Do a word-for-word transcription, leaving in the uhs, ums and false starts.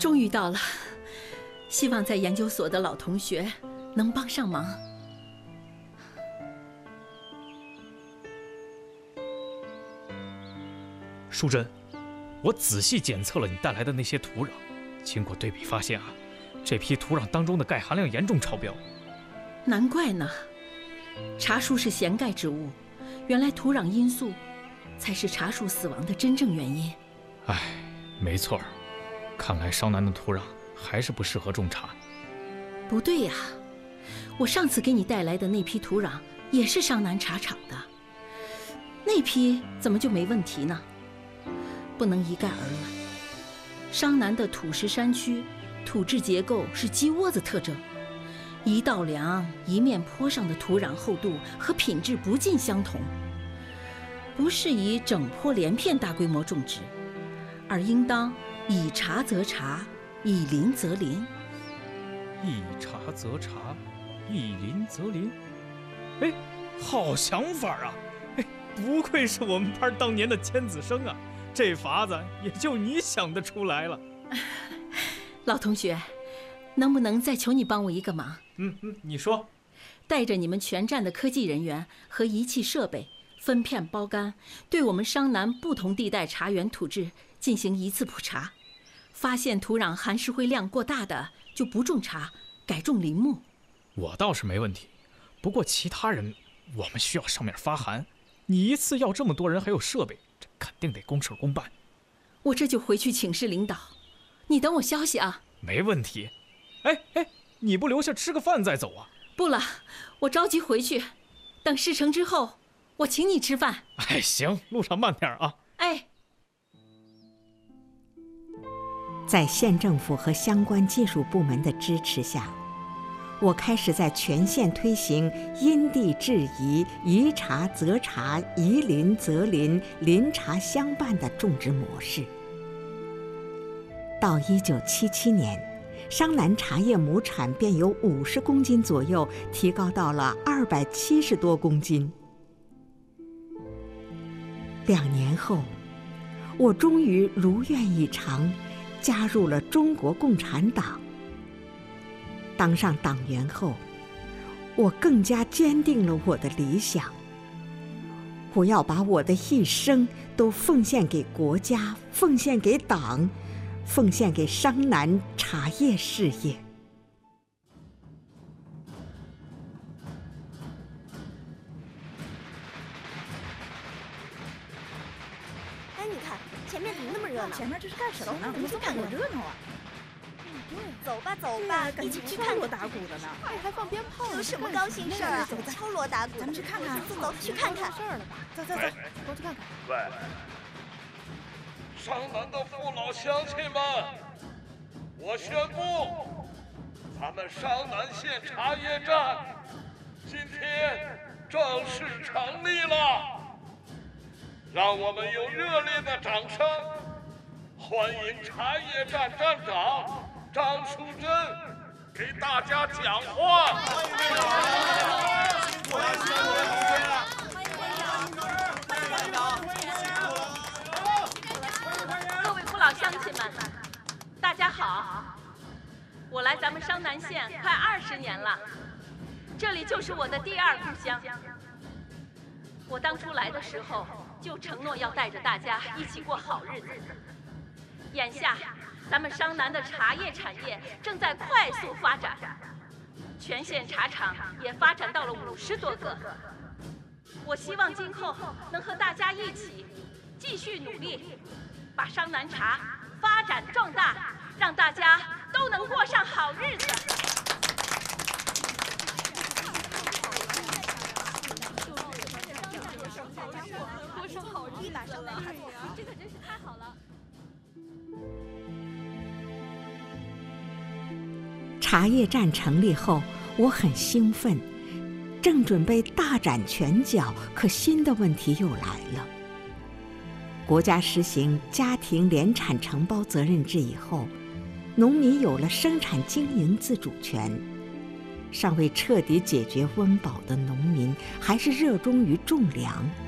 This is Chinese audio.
终于到了，希望在研究所的老同学能帮上忙。 淑珍，我仔细检测了你带来的那些土壤，经过对比发现啊，这批土壤当中的钙含量严重超标。 难怪呢，茶树是咸钙植物，原来土壤因素才是茶树死亡的真正原因。 唉，没错儿，看来商南的土壤还是不适合种茶。 不对呀，我上次给你带来的那批土壤也是商南茶厂的，那批怎么就没问题呢？不能一概而论。商南的土石山区土质结构是鸡窝子特征，一道梁一面坡上的土壤厚度和品质不尽相同，不适宜整坡连片大规模种植，而应当以茶则茶，以林则林。 一茶则茶，一林则林。哎，好想法啊！哎，不愧是我们班当年的尖子生啊，这法子也就你想得出来了。 老同学，能不能再求你帮我一个忙？ 嗯嗯，你说。 带着你们全站的科技人员和仪器设备，分片包干，对我们商南不同地带茶园土质进行一次普查，发现土壤含石灰量过大的就不种茶，改种林木。 我倒是没问题，不过其他人我们需要上面发函，你一次要这么多人还有设备，这肯定得公事公办。 我这就回去请示领导，你等我消息啊。 没问题。哎哎，你不留下吃个饭再走啊？ 不了，我着急回去，等事成之后我请你吃饭。 哎，行，路上慢点啊。 哎。 在县政府和相关技术部门的支持下，我开始在全县推行因地制宜、宜茶则茶、宜林则林、林茶相伴的种植模式。到一九七七年，商南茶叶亩产便由五十公斤左右提高到了二百七十多公斤。两年后，我终于如愿以偿，加入了中国共产党。当上党员后，我更加坚定了我的理想。我要把我的一生都奉献给国家，奉献给党，奉献给商南茶叶事业。 哎，你看前面怎么那么热闹？ 前面这是干什么呢？怎么这么有热闹啊？ 走吧走吧，一起去看锣打鼓的呢。 哎，还放鞭炮，有什么高兴事儿啊？敲锣打鼓， 咱们去看看。 走走，去看看。 事儿了吧？走走走，过去看看。 喂，商南的父老乡亲们，我宣布，咱们商南县茶叶站今天正式成立了。让我们用热烈的掌声欢迎茶叶站站长张淑珍给大家讲话。欢迎队长！辛苦了，辛苦了，同学！欢迎队长！ 各位父老乡亲们，大家好！我来咱们商南县快二十年了，这里就是我的第二故乡。我当初来的时候就承诺要带着大家一起过好日子。眼下，咱们商南的茶叶产业正在快速发展，全县茶厂也发展到了五十多个。我希望今后能和大家一起继续努力，把商南茶发展壮大，让大家都能过上好日子。 过上好日子，这可真是太好了。 茶叶站成立后，我很兴奋，正准备大展拳脚，可新的问题又来了。国家实行家庭联产承包责任制以后，农民有了生产经营自主权。尚未彻底解决温饱的农民，还是热衷于种粮。